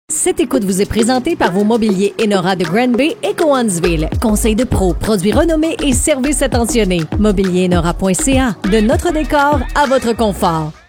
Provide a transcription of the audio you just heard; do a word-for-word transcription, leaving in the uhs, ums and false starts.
Cette écoute vous est présentée par vos mobiliers Enora de Granby et Cowansville. Conseil de pro, produits renommés et services attentionnés. mobilier enora point c a. De notre décor à votre confort.